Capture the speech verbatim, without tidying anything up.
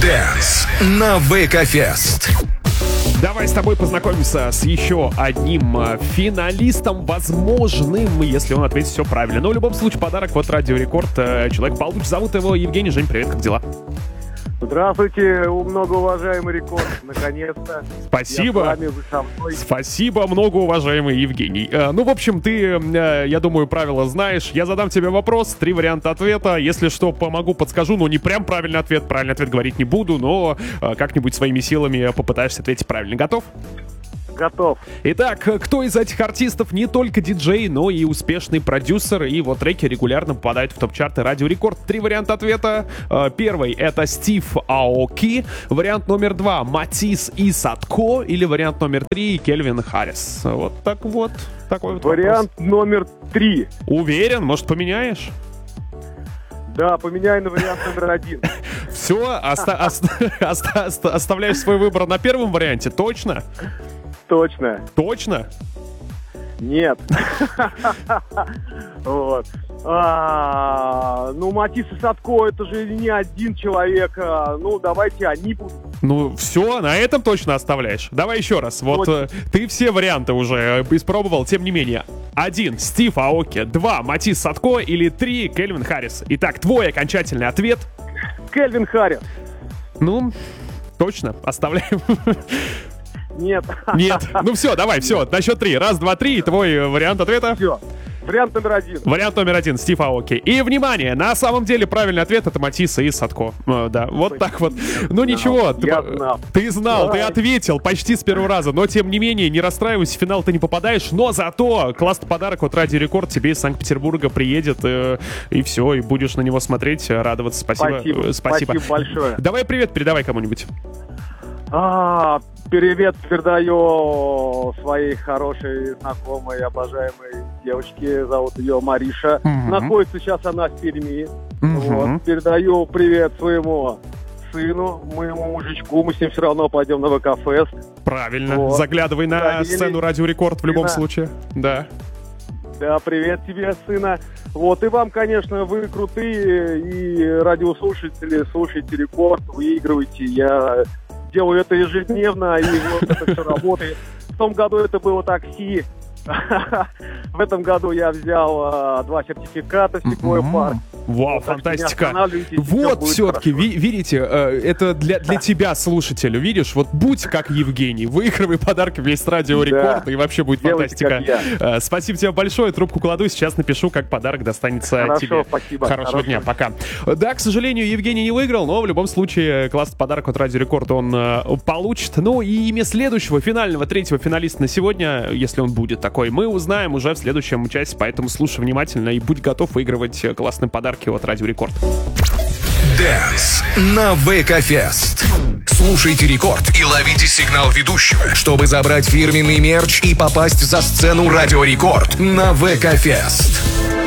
Dance на ВК-фест. Давай с тобой познакомимся с еще одним финалистом, возможным, если он ответит все правильно. Но в любом случае подарок от Радио Рекорд человек получит. Зовут его Евгений. Жень, привет, как дела? Здравствуйте, многоуважаемый Рекорд, наконец-то. Спасибо. Спасибо, многоуважаемый Евгений. Ну, в общем, ты, я думаю, правила знаешь. Я задам тебе вопрос, три варианта ответа. Если что, помогу, подскажу, но не прям правильный ответ. Правильный ответ говорить не буду, но как-нибудь своими силами попытаешься ответить правильно. Готов? Готов. Итак, кто из этих артистов не только диджей, но и успешный продюсер, и его треки регулярно попадают в топ-чарты Радио Рекорд? Три варианта ответа. Первый — это Стив Аоки. Вариант номер два — Матис и Садко. Или вариант номер три — Кельвин Харрис. Вот так вот. Такой вот вариант вопрос. Номер три. Уверен? Может, поменяешь? Да, поменяй на вариант номер один. Все, оставляешь свой выбор на первом варианте? Точно? Точно. Точно? Нет. Вот. А, ну, Матис и Садко, это же не один человек. Ну, давайте они будут. Ну, все, на этом точно оставляешь. Давай еще раз. Вот точно. Ты все варианты уже испробовал, тем не менее. Один — Стив Аоки. Два — Матис Садко. Или три — Кельвин Харрис. Итак, твой окончательный ответ. Кельвин Харрис. Ну, точно, оставляем. Нет. Нет. Ну все, давай, все. На счет три. Раз, два, три. И твой вариант ответа? Все. Вариант номер один. Вариант номер один. Стив Аоки. И, внимание, на самом деле правильный ответ — это Матис и Садко. Э, да, вот Ой, так вот. Ну ничего. Ты, знал. ты знал, Давай. Ты ответил почти с первого раза. Но, тем не менее, не расстраивайся, в финал ты не попадаешь. Но зато классный подарок от Радио Рекорд тебе из Санкт-Петербурга приедет. Э, и все, и будешь на него смотреть, радоваться. Спасибо. Спасибо, Спасибо. Спасибо большое. Давай привет передавай кому-нибудь. А, привет передаю своей хорошей, знакомой, обожаемой девочке. Зовут ее Мариша. Uh-huh. Находится сейчас она в Перми. Uh-huh. Вот. Передаю привет своему сыну, моему мужичку. Мы с ним все равно пойдем на ВК-фест. Правильно. Вот. Заглядывай на Проверили. Сцену Радио Рекорд в любом Сына. случае. Да. Да, привет тебе, сына. Вот, и вам, конечно, вы крутые, и радиослушатели, слушайте Рекорд, выигрывайте. Я делаю это ежедневно, и вот это все работает. В том году это было такси. В этом году я взял а, два сертификата в Стекловой парк. Вау, Вот, фантастика. вот Вот все-таки, ви- видите, э, это для, для тебя, слушателю, видишь, вот будь как Евгений, выигрывай подарки весь Радио Рекорд, да. И вообще будет Делайте, фантастика. Э, спасибо тебе большое, трубку кладу, сейчас напишу, как подарок достанется Хорошо, тебе. Спасибо. Хорошего Хорошо. дня, пока. Да, к сожалению, Евгений не выиграл, но в любом случае классный подарок от Радио Рекорд он э, получит. Ну и имя следующего, финального, третьего финалиста на сегодня, если он будет такой, мы узнаем уже в следующем части, поэтому слушай внимательно и будь готов выигрывать классные подарки от Радио Рекорд. Dance на ВК-фест. Слушайте Рекорд и ловите сигнал ведущего, чтобы забрать фирменный мерч и попасть за сцену Радио Рекорд на ВК-фест.